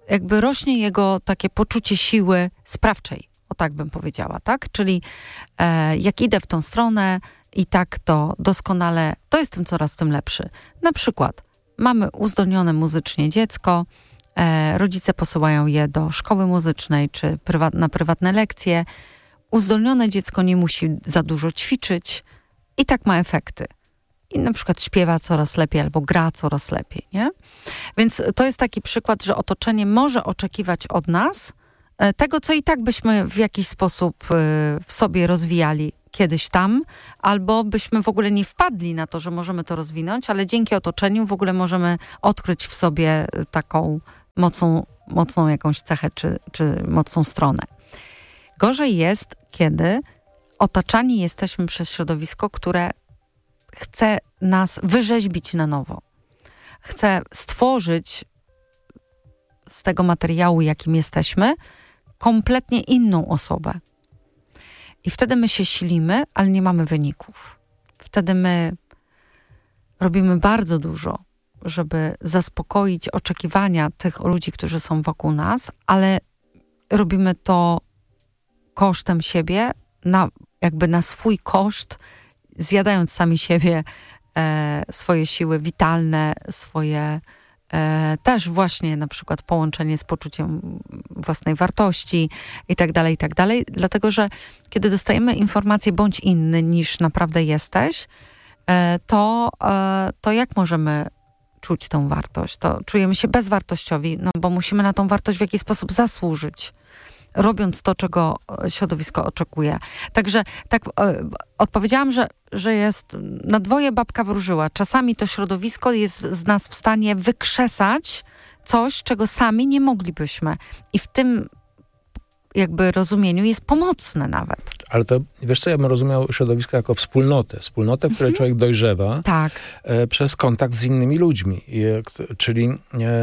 jakby rośnie jego takie poczucie siły sprawczej, o tak bym powiedziała, tak? Czyli jak idę w tą stronę i tak to doskonale, to jestem coraz w tym lepszy. Na przykład mamy uzdolnione muzycznie dziecko, rodzice posyłają je do szkoły muzycznej czy na prywatne lekcje. Uzdolnione dziecko nie musi za dużo ćwiczyć i tak ma efekty. I na przykład śpiewa coraz lepiej albo gra coraz lepiej, nie? Więc to jest taki przykład, że otoczenie może oczekiwać od nas tego, co i tak byśmy w jakiś sposób w sobie rozwijali kiedyś tam, albo byśmy w ogóle nie wpadli na to, że możemy to rozwinąć, ale dzięki otoczeniu w ogóle możemy odkryć w sobie taką mocną jakąś cechę czy mocną stronę. Gorzej jest, kiedy otaczani jesteśmy przez środowisko, które chce nas wyrzeźbić na nowo. Chce stworzyć z tego materiału, jakim jesteśmy, kompletnie inną osobę. I wtedy my się silimy, ale nie mamy wyników. Wtedy my robimy bardzo dużo, żeby zaspokoić oczekiwania tych ludzi, którzy są wokół nas, ale robimy to kosztem siebie, jakby na swój koszt, zjadając sami siebie, swoje siły witalne, swoje też właśnie na przykład połączenie z poczuciem własnej wartości i tak dalej, dlatego, że kiedy dostajemy informację bądź inny niż naprawdę jesteś, to jak możemy czuć tą wartość? To czujemy się bezwartościowi, no bo musimy na tą wartość w jakiś sposób zasłużyć, robiąc to, czego środowisko oczekuje. Także tak odpowiedziałam, że jest na dwoje babka wróżyła. Czasami to środowisko jest z nas w stanie wykrzesać coś, czego sami nie moglibyśmy. I w tym jakby rozumieniu jest pomocne nawet. Ale to, wiesz co, ja bym rozumiał środowisko jako wspólnotę, w której człowiek dojrzewa przez kontakt z innymi ludźmi. Czyli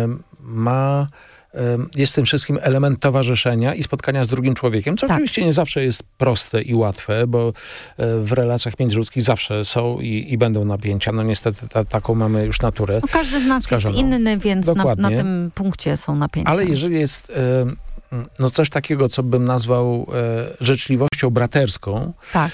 jest w tym wszystkim element towarzyszenia i spotkania z drugim człowiekiem, co oczywiście nie zawsze jest proste i łatwe, bo w relacjach międzyludzkich zawsze są i będą napięcia. No niestety taką mamy już naturę. No, każdy z nas skażoną. Jest inny, więc na tym punkcie są napięcia. Ale jeżeli jest coś takiego, co bym nazwał życzliwością braterską,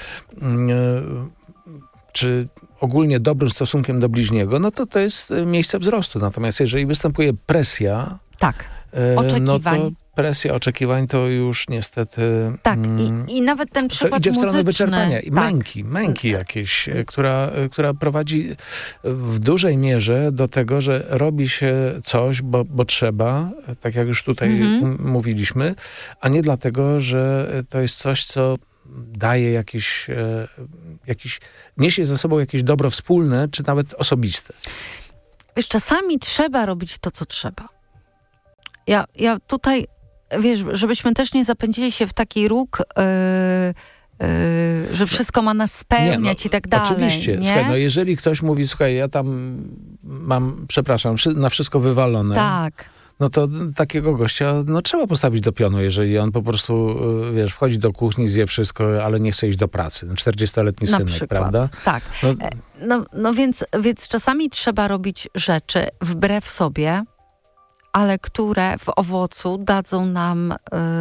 czy ogólnie dobrym stosunkiem do bliźniego, no to jest miejsce wzrostu. Natomiast jeżeli występuje presja, oczekiwań. No to presja oczekiwań to już niestety... Tak, i nawet ten przykład idzie w stronę muzyczny. wyczerpania i męki jakieś, która prowadzi w dużej mierze do tego, że robi się coś, bo trzeba, tak jak już tutaj mówiliśmy, a nie dlatego, że to jest coś, co daje jakieś niesie ze sobą jakieś dobro wspólne, czy nawet osobiste. Wiesz, czasami trzeba robić to, co trzeba. Ja tutaj, wiesz, żebyśmy też nie zapędzili się w taki róg, że wszystko ma nas spełniać i tak dalej. Oczywiście. Nie? Słuchaj, no jeżeli ktoś mówi, słuchaj, ja tam mam, przepraszam, na wszystko wywalone. Tak. No to takiego gościa trzeba postawić do pionu, jeżeli on po prostu, wiesz, wchodzi do kuchni, zje wszystko, ale nie chce iść do pracy. 40-letni synek, przykład. Prawda? Tak. No więc czasami trzeba robić rzeczy wbrew sobie, ale które w owocu dadzą nam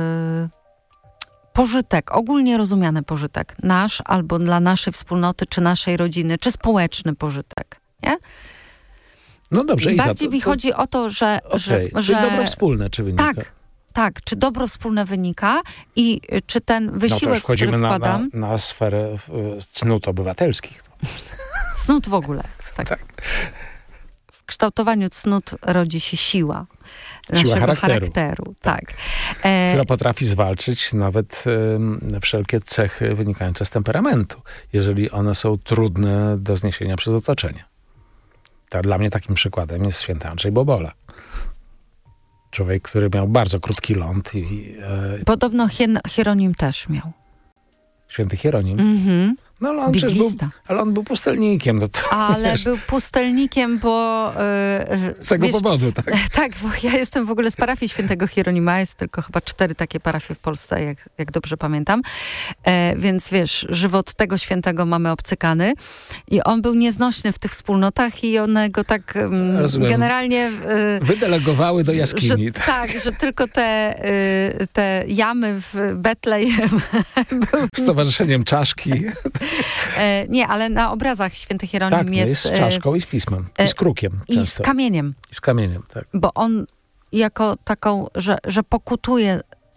pożytek, ogólnie rozumiany pożytek. Nasz albo dla naszej wspólnoty, czy naszej rodziny, czy społeczny pożytek. Nie? No dobrze. Bardziej mi chodzi o to, że Czyli dobro wspólne, czy wynika? Tak, czy dobro wspólne wynika i czy ten wysiłek, który wkładam... na sferę cnót obywatelskich. Cnót w ogóle. Tak. W kształtowaniu cnót rodzi się siła naszego charakteru. Tak. Która potrafi zwalczyć nawet wszelkie cechy wynikające z temperamentu, jeżeli one są trudne do zniesienia przez otoczenie. Dla mnie takim przykładem jest święty Andrzej Bobola. Człowiek, który miał bardzo krótki ląd. Podobno Hieronim też miał. Święty Hieronim? No, ale on przecież on był pustelnikiem. Ale był pustelnikiem, bo... z tego powodu, tak? Tak, bo ja jestem w ogóle z parafii Świętego Hieronima. Jest tylko chyba 4 takie parafie w Polsce, jak dobrze pamiętam. Więc wiesz, żywot tego świętego mamy obcykany. I on był nieznośny w tych wspólnotach i one go tak generalnie... wydelegowały do jaskini. Że tylko te jamy w Betlejem... Z towarzyszeniem czaszki. Nie, ale na obrazach Święty Hieronim jest... z czaszką i z pismem. I z krukiem często. I z kamieniem. I z kamieniem, tak. Bo on jako taką, że pokutuje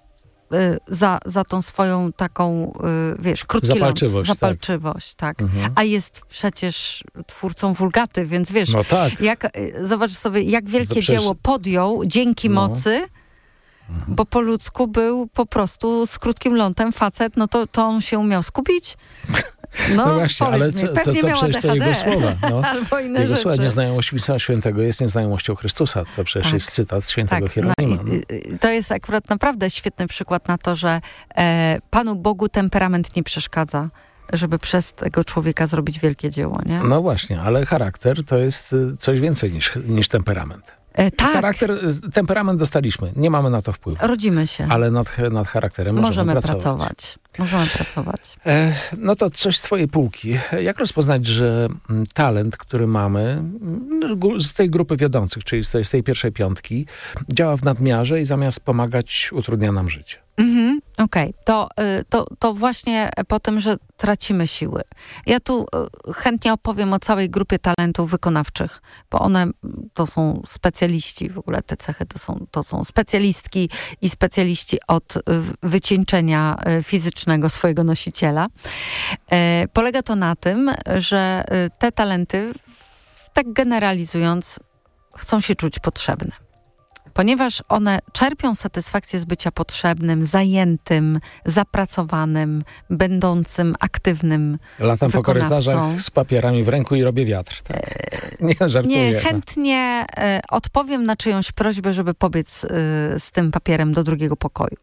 za tą swoją taką, wiesz, krótki zapalczywość, tak. A jest przecież twórcą Wulgaty, więc wiesz, zobacz sobie, jak wielkie dzieło podjął dzięki mocy, bo po ludzku był po prostu z krótkim lądem facet, no to on się umiał skupić. No właśnie, ale to przecież to jego słowa. Albo inne jego rzeczy. słowa, nieznajomość Pisma Świętego jest nieznajomością Chrystusa. To przecież jest cytat z Świętego Hieronima. To jest akurat naprawdę świetny przykład na to, że Panu Bogu temperament nie przeszkadza, żeby przez tego człowieka zrobić wielkie dzieło, nie? No właśnie, ale charakter to jest coś więcej niż temperament. Tak. Temperament dostaliśmy. Nie mamy na to wpływu. Rodzimy się. Ale nad charakterem możemy pracować. Możemy pracować. No to coś z twojej półki. Jak rozpoznać, że talent, który mamy z tej grupy wiodących, czyli z tej pierwszej 5, działa w nadmiarze i zamiast pomagać, utrudnia nam życie? Okej. To właśnie po tym, że tracimy siły. Ja tu chętnie opowiem o całej grupie talentów wykonawczych, bo one to są specjaliści, w ogóle te cechy to są specjalistki i specjaliści od wycieńczenia fizycznego swojego nosiciela. Polega to na tym, że te talenty, tak generalizując, chcą się czuć potrzebne. Ponieważ one czerpią satysfakcję z bycia potrzebnym, zajętym, zapracowanym, będącym aktywnym Latam po korytarzach z papierami w ręku i robię wiatr. Tak. Nie, żartuję. Nie, chętnie odpowiem na czyjąś prośbę, żeby pobiec z tym papierem do drugiego pokoju.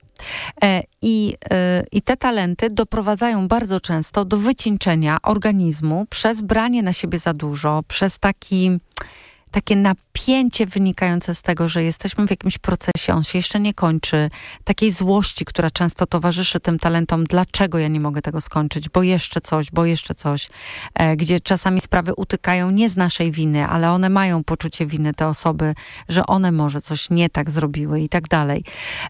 I te talenty doprowadzają bardzo często do wycieńczenia organizmu przez branie na siebie za dużo, przez takie napięcie wynikające z tego, że jesteśmy w jakimś procesie, on się jeszcze nie kończy, takiej złości, która często towarzyszy tym talentom, dlaczego ja nie mogę tego skończyć, bo jeszcze coś, gdzie czasami sprawy utykają nie z naszej winy, ale one mają poczucie winy, te osoby, że one może coś nie tak zrobiły i tak dalej.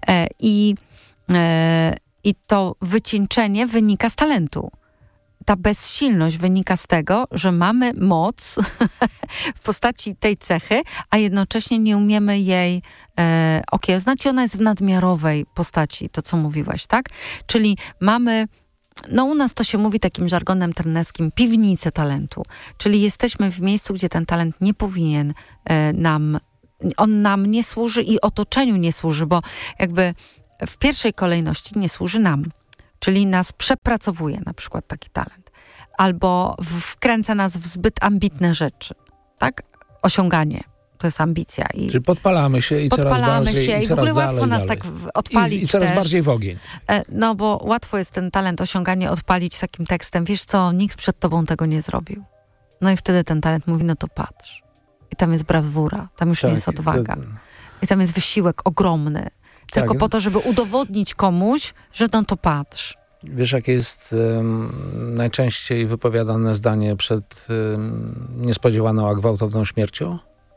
I to wycieńczenie wynika z talentu. Ta bezsilność wynika z tego, że mamy moc w postaci tej cechy, a jednocześnie nie umiemy jej okiełznać i ona jest w nadmiarowej postaci, to co mówiłaś, tak? Czyli mamy, u nas to się mówi takim żargonem trenerskim, piwnicę talentu. Czyli jesteśmy w miejscu, gdzie ten talent nie powinien on nam nie służy i otoczeniu nie służy, bo jakby w pierwszej kolejności nie służy nam. Czyli nas przepracowuje na przykład taki talent. Albo wkręca nas w zbyt ambitne rzeczy. Tak? Osiąganie. To jest ambicja. Czyli podpalamy się i coraz bardziej. I w ogóle łatwo nas tak odpalić. I coraz bardziej w ogień. No bo łatwo jest ten talent osiąganie odpalić takim tekstem. Wiesz co, nikt przed tobą tego nie zrobił. No i wtedy ten talent mówi, no to patrz. I tam jest brawura. Tam już nie jest odwaga. I tam jest wysiłek ogromny. Tylko po to, żeby udowodnić komuś, że no to patrz. Wiesz, jakie jest najczęściej wypowiadane zdanie przed niespodziewaną, a gwałtowną śmiercią?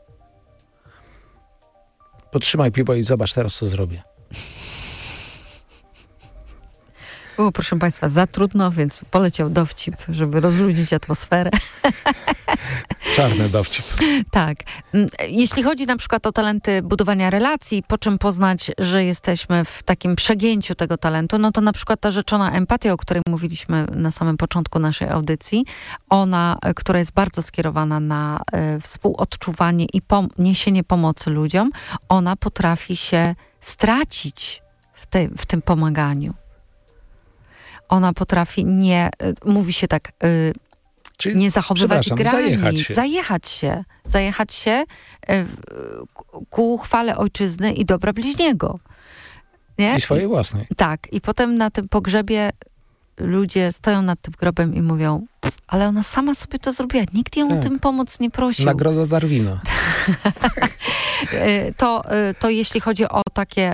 Potrzymaj piwo i zobacz teraz, co zrobię. Było, proszę Państwa, za trudno, więc poleciał dowcip, żeby rozluźnić atmosferę. Czarny dowcip. Tak. Jeśli chodzi na przykład o talenty budowania relacji, po czym poznać, że jesteśmy w takim przegięciu tego talentu, no to na przykład ta rzeczona empatia, o której mówiliśmy na samym początku naszej audycji, ona, która jest bardzo skierowana na współodczuwanie i niesienie pomocy ludziom, ona potrafi się stracić w tym pomaganiu. Ona potrafi mówi się tak, czyli, nie zachowywać granic, zajechać się ku chwale ojczyzny i dobra bliźniego. Nie? I swojej własnej. Tak. I potem na tym pogrzebie ludzie stoją nad tym grobem i mówią, ale ona sama sobie to zrobiła, nikt ją o tym pomóc nie prosił. Nagroda Darwina. To jeśli chodzi o takie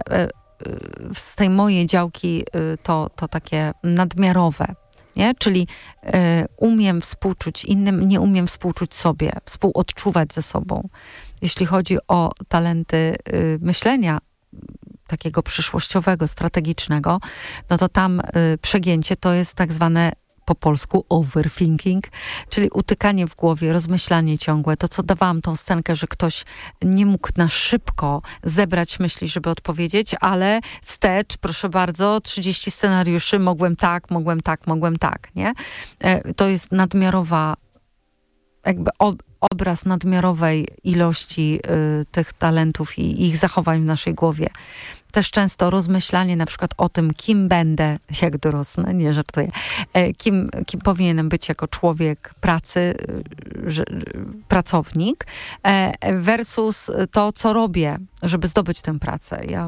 z tej mojej działki, to takie nadmiarowe, nie? Czyli umiem współczuć innym, nie umiem współczuć sobie, współodczuwać ze sobą. Jeśli chodzi o talenty myślenia takiego przyszłościowego, strategicznego, no to tam przegięcie to jest tak zwane po polsku overthinking, czyli utykanie w głowie, rozmyślanie ciągłe. To, co dawałam tą scenkę, że ktoś nie mógł na szybko zebrać myśli, żeby odpowiedzieć, ale wstecz, proszę bardzo, 30 scenariuszy, mogłem tak, nie? To jest nadmiarowa, jakby obraz nadmiarowej ilości tych talentów i ich zachowań w naszej głowie. Też często rozmyślanie na przykład o tym, kim będę, jak dorosnę, nie żartuję, kim powinienem być jako człowiek pracy, pracownik, versus to, co robię, żeby zdobyć tę pracę. Ja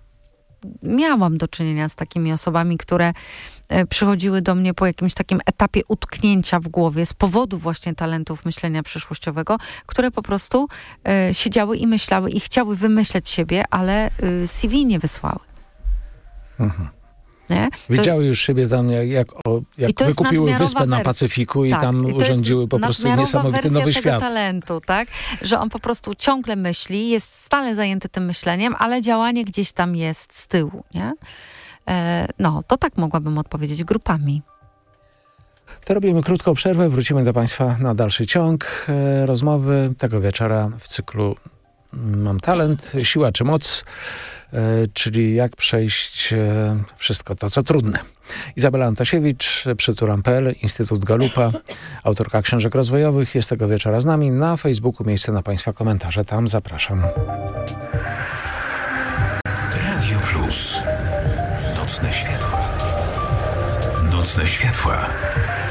miałam do czynienia z takimi osobami, które przychodziły do mnie po jakimś takim etapie utknięcia w głowie z powodu właśnie talentów myślenia przyszłościowego, które po prostu siedziały i myślały i chciały wymyśleć siebie, ale CV nie wysłały. Mhm. Nie? Widziały już siebie tam, jak wykupiły wyspę na Pacyfiku i tam urządziły po prostu niesamowity nowy świat. Tego talentu, tak? Że on po prostu ciągle myśli, jest stale zajęty tym myśleniem, ale działanie gdzieś tam jest z tyłu, nie? No, to tak mogłabym odpowiedzieć grupami. To robimy krótką przerwę, wrócimy do Państwa na dalszy ciąg rozmowy tego wieczora w cyklu Mam talent, siła czy moc, czyli jak przejść wszystko to, co trudne. Izabela Antasiewicz, Przytulam.pl, Instytut Galupa, autorka książek rozwojowych, jest tego wieczora z nami. Na Facebooku miejsce na Państwa komentarze, tam zapraszam. Radio Plus. Nocne światła. Nocne światła.